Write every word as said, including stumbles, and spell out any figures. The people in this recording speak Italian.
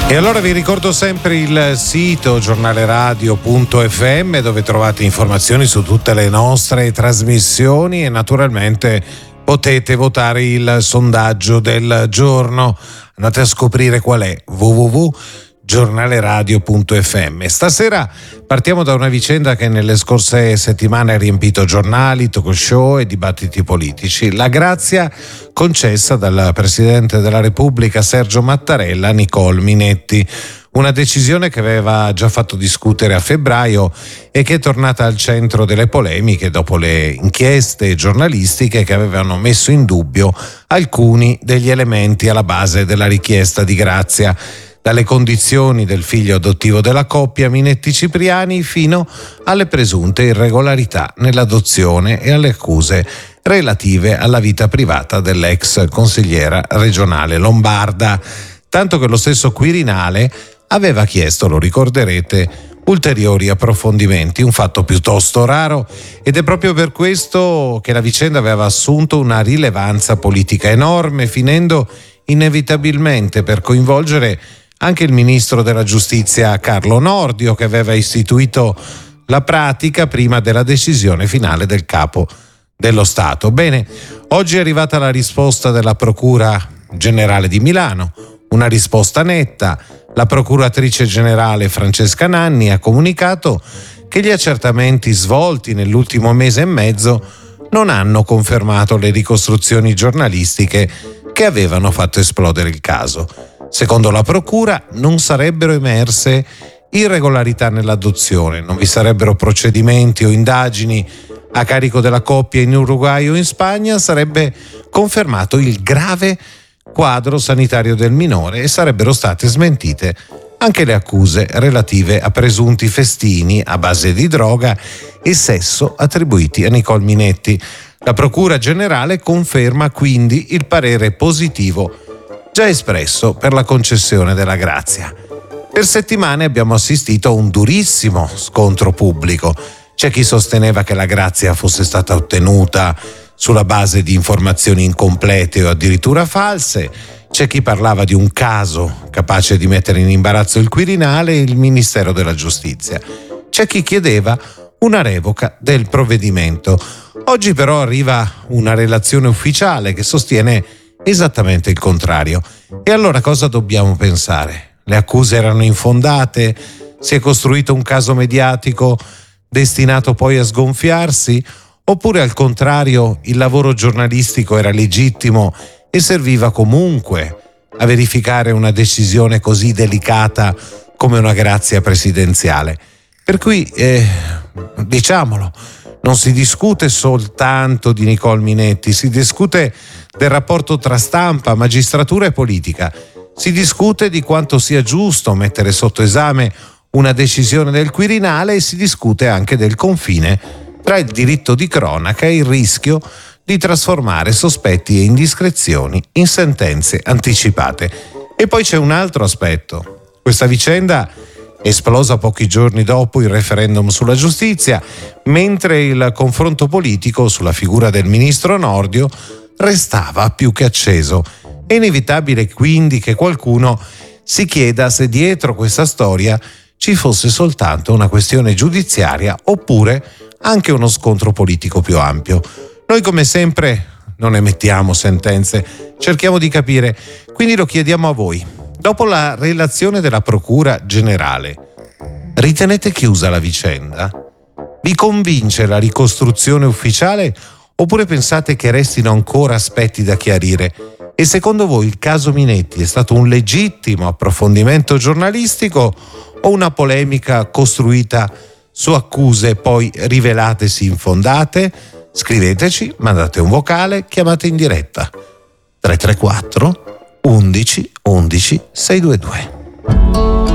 E allora vi ricordo sempre il sito giornaleradio punto effe emme, dove trovate informazioni su tutte le nostre trasmissioni e naturalmente potete votare il sondaggio del giorno. Andate a scoprire qual è: w w w punto giornaleradio punto effe emme. Stasera partiamo da una vicenda che nelle scorse settimane ha riempito giornali, talk show e dibattiti politici: la grazia concessa dal Presidente della Repubblica Sergio Mattarella a Nicole Minetti. Una decisione che aveva già fatto discutere a febbraio e che è tornata al centro delle polemiche dopo le inchieste giornalistiche che avevano messo in dubbio alcuni degli elementi alla base della richiesta di grazia, dalle condizioni del figlio adottivo della coppia Minetti-Cipriani fino alle presunte irregolarità nell'adozione e alle accuse relative alla vita privata dell'ex consigliera regionale lombarda, tanto che lo stesso Quirinale aveva chiesto, lo ricorderete, ulteriori approfondimenti, un fatto piuttosto raro, ed è proprio per questo che la vicenda aveva assunto una rilevanza politica enorme, finendo inevitabilmente per coinvolgere anche il ministro della giustizia Carlo Nordio, che aveva istituito la pratica prima della decisione finale del capo dello Stato. Bene, oggi è arrivata la risposta della Procura Generale di Milano, una risposta netta. La procuratrice generale Francesca Nanni ha comunicato che gli accertamenti svolti nell'ultimo mese e mezzo non hanno confermato le ricostruzioni giornalistiche che avevano fatto esplodere il caso. Secondo la procura non sarebbero emerse irregolarità nell'adozione, non vi sarebbero procedimenti o indagini a carico della coppia in Uruguay o in Spagna, sarebbe confermato il grave quadro sanitario del minore e sarebbero state smentite anche le accuse relative a presunti festini a base di droga e sesso attribuiti a Nicole Minetti. La Procura Generale conferma quindi il parere positivo già espresso per la concessione della grazia. Per settimane abbiamo assistito a un durissimo scontro pubblico. C'è chi sosteneva che la grazia fosse stata ottenuta sulla base di informazioni incomplete o addirittura false. C'è chi parlava di un caso capace di mettere in imbarazzo il Quirinale e il Ministero della Giustizia. C'è chi chiedeva una revoca del provvedimento. Oggi però arriva una relazione ufficiale che sostiene esattamente il contrario. E allora cosa dobbiamo pensare? Le accuse erano infondate? Si è costruito un caso mediatico destinato poi a sgonfiarsi? Oppure al contrario il lavoro giornalistico era legittimo e serviva comunque a verificare una decisione così delicata come una grazia presidenziale? Per cui, eh, diciamolo, non si discute soltanto di Nicole Minetti, si discute del rapporto tra stampa, magistratura e politica. Si discute di quanto sia giusto mettere sotto esame una decisione del Quirinale e si discute anche del confine tra il diritto di cronaca e il rischio di trasformare sospetti e indiscrezioni in sentenze anticipate. E poi c'è un altro aspetto. Questa vicenda è esplosa pochi giorni dopo il referendum sulla giustizia, mentre il confronto politico sulla figura del ministro Nordio restava più che acceso. È inevitabile quindi che qualcuno si chieda se dietro questa storia ci fosse soltanto una questione giudiziaria oppure anche uno scontro politico più ampio. Noi come sempre non emettiamo sentenze, cerchiamo di capire, quindi lo chiediamo a voi. Dopo la relazione della Procura Generale, ritenete chiusa la vicenda? Vi convince la ricostruzione ufficiale oppure pensate che restino ancora aspetti da chiarire? E secondo voi il caso Minetti è stato un legittimo approfondimento giornalistico o una polemica costruita su accuse poi rivelatesi infondate? Scriveteci, mandate un vocale, chiamate in diretta tre tre quattro undici undici sei due due.